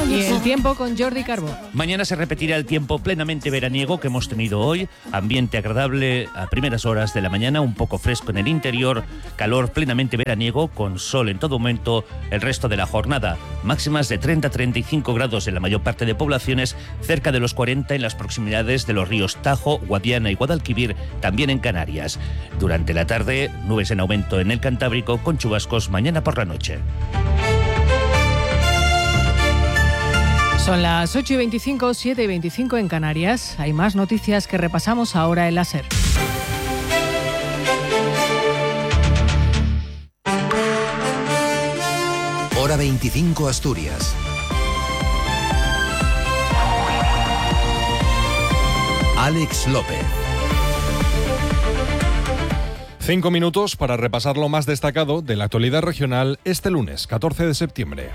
Y el tiempo con Jordi Carbó. Mañana se repetirá el tiempo plenamente veraniego que hemos tenido hoy. Ambiente agradable a primeras horas de la mañana, un poco fresco en el interior, calor plenamente veraniego con sol en todo momento el resto de la jornada. Máximas de 30-35 grados en la mayor parte de poblaciones, cerca de los 40 en las proximidades de los ríos Tajo, Guadiana y Guadalquivir, también en Canarias. Durante la tarde, nubes en aumento en el Cantábrico con chubascos mañana por la noche. Son las 8:25, 7:25 en Canarias. Hay más noticias que repasamos ahora en la SER. Hora 25 Asturias. Alex López. 5 minutos para repasar lo más destacado de la actualidad regional este lunes, 14 de septiembre.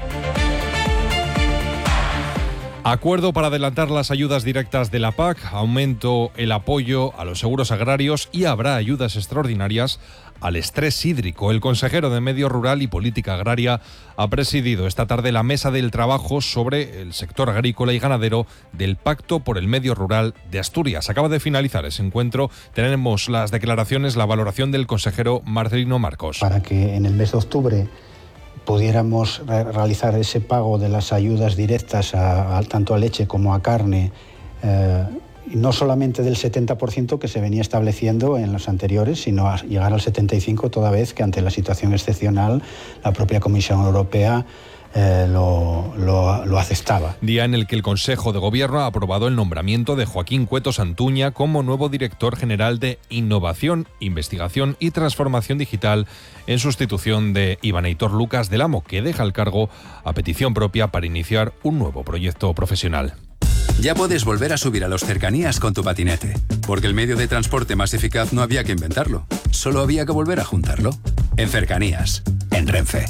Acuerdo para adelantar las ayudas directas de la PAC, aumento el apoyo a los seguros agrarios y habrá ayudas extraordinarias al estrés hídrico. El consejero de Medio Rural y Política Agraria ha presidido esta tarde la mesa del trabajo sobre el sector agrícola y ganadero del Pacto por el Medio Rural de Asturias. Acaba de finalizar ese encuentro. Tenemos las declaraciones, la valoración del consejero Marcelino Marcos. Para que en el mes de octubre pudiéramos realizar ese pago de las ayudas directas tanto a leche como a carne, no solamente del 70% que se venía estableciendo en los anteriores, sino a llegar al 75%, toda vez que ante la situación excepcional la propia Comisión Europea lo aceptaba. Día en el que el Consejo de Gobierno ha aprobado el nombramiento de Joaquín Cueto Santuña como nuevo director general de Innovación, Investigación y Transformación Digital, en sustitución de Iván Aitor Lucas del Amo, que deja el cargo a petición propia para iniciar un nuevo proyecto profesional. Ya puedes volver a subir a los cercanías con tu patinete, porque el medio de transporte más eficaz no había que inventarlo, solo había que volver a juntarlo. En Cercanías, en Renfe.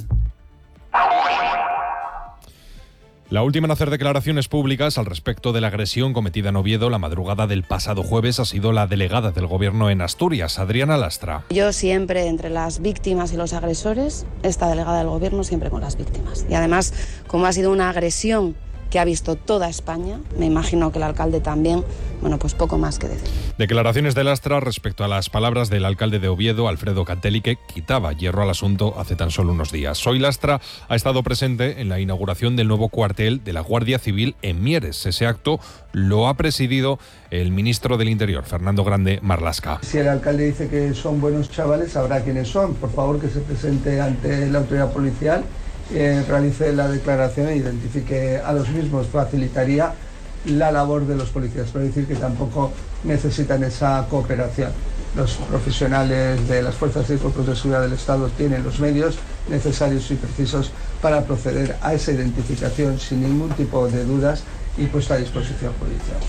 La última en hacer declaraciones públicas al respecto de la agresión cometida en Oviedo la madrugada del pasado jueves ha sido la delegada del Gobierno en Asturias, Adriana Lastra. Yo siempre entre las víctimas y los agresores, esta delegada del Gobierno siempre con las víctimas. Y además, como ha sido una agresión que ha visto toda España, me imagino que el alcalde también, bueno, pues poco más que decir. Declaraciones de Lastra respecto a las palabras del alcalde de Oviedo, Alfredo Cantelli, que quitaba hierro al asunto hace tan solo unos días. Hoy Lastra ha estado presente en la inauguración del nuevo cuartel de la Guardia Civil en Mieres. Ese acto lo ha presidido el ministro del Interior, Fernando Grande Marlaska. Si el alcalde dice que son buenos chavales, sabrá quiénes son. Por favor, que se presente ante la autoridad policial, realice la declaración e identifique a los mismos. Facilitaría la labor de los policías, pero decir que tampoco necesitan esa cooperación. Los profesionales de las fuerzas y cuerpos de seguridad del Estado tienen los medios necesarios y precisos para proceder a esa identificación sin ningún tipo de dudas y puesta a disposición policial.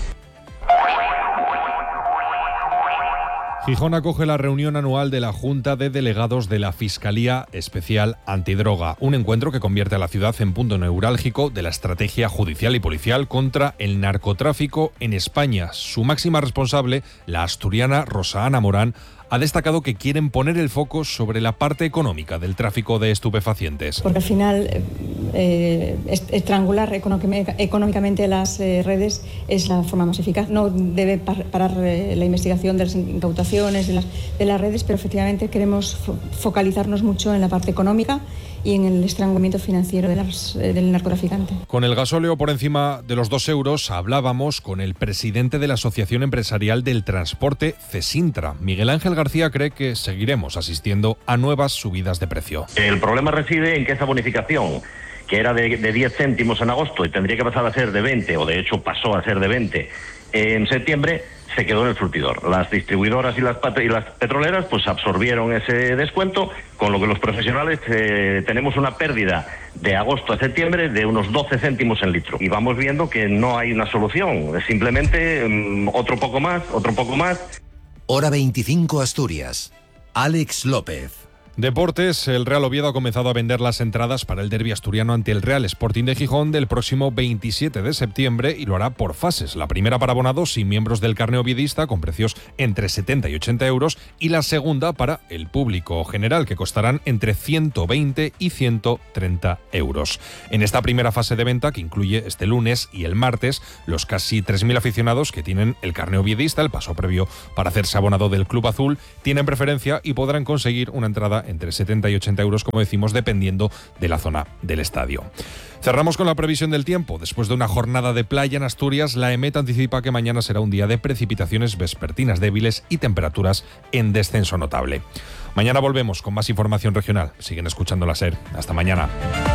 Gijón acoge la reunión anual de la Junta de Delegados de la Fiscalía Especial Antidroga, un encuentro que convierte a la ciudad en punto neurálgico de la estrategia judicial y policial contra el narcotráfico en España. Su máxima responsable, la asturiana Rosa Ana Morán, ha destacado que quieren poner el foco sobre la parte económica del tráfico de estupefacientes. Porque al final estrangular económicamente las redes es la forma más eficaz. No debe parar la investigación de las incautaciones de las redes, pero efectivamente queremos focalizarnos mucho en la parte económica y en el estrangulamiento financiero del narcotraficante. Con el gasóleo por encima de los 2 euros hablábamos con el presidente de la Asociación Empresarial del Transporte, CESINTRA. Miguel Ángel García cree que seguiremos asistiendo a nuevas subidas de precio. El problema reside en que esa bonificación, que era de 10 céntimos en agosto y tendría que pasar a ser de 20, o de hecho pasó a ser de 20 en septiembre, se quedó en el surtidor. Las distribuidoras y las petroleras pues absorbieron ese descuento, con lo que los profesionales tenemos una pérdida de agosto a septiembre de unos 12 céntimos en litro. Y vamos viendo que no hay una solución, es simplemente otro poco más. Hora 25 Asturias. Alex López. Deportes, el Real Oviedo ha comenzado a vender las entradas para el derbi asturiano ante el Real Sporting de Gijón del próximo 27 de septiembre y lo hará por fases. La primera para abonados y miembros del carné oviedista con precios entre 70 y 80 euros y la segunda para el público general que costarán entre 120 y 130 euros. En esta primera fase de venta, que incluye este lunes y el martes, los casi 3.000 aficionados que tienen el carné oviedista, el paso previo para hacerse abonado del Club Azul, tienen preferencia y podrán conseguir una entrada entre 70 y 80 euros, como decimos, dependiendo de la zona del estadio. Cerramos con la previsión del tiempo. Después de una jornada de playa en Asturias, la EMET anticipa que mañana será un día de precipitaciones vespertinas débiles y temperaturas en descenso notable. Mañana volvemos con más información regional. Siguen escuchando la SER. Hasta mañana.